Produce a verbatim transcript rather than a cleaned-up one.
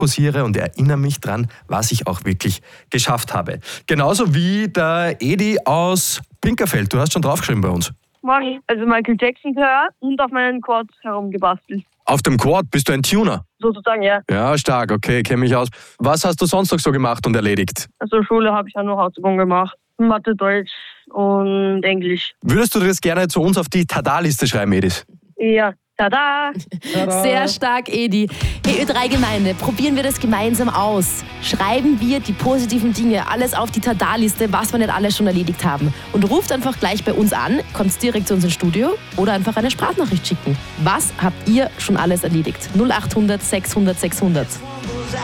fokussiere und erinnere mich dran, was ich auch wirklich geschafft habe. Genauso wie der Edi aus Pinkerfeld. Du hast schon draufgeschrieben bei uns. Mach ich. Also Michael Jackson gehört und auf meinen Chords herumgebastelt. Auf dem Quad bist du ein Tuner? Sozusagen, ja. Ja, stark, okay, kenne mich aus. Was hast du sonst noch so gemacht und erledigt? Also Schule habe ich ja nur Hausübungen gemacht. Mathe, Deutsch und Englisch. Würdest du das gerne zu uns auf die Tada-Liste schreiben, Edis? Ja. Tada! Tada! Sehr stark, Edi. Hey, Ö drei Gemeinde, probieren wir das gemeinsam aus. Schreiben wir die positiven Dinge, alles auf die Tada-Liste, was wir nicht alles schon erledigt haben. Und ruft einfach gleich bei uns an, kommt direkt zu uns ins Studio oder einfach eine Sprachnachricht schicken. Was habt ihr schon alles erledigt? null acht hundert sechshundert sechshundert.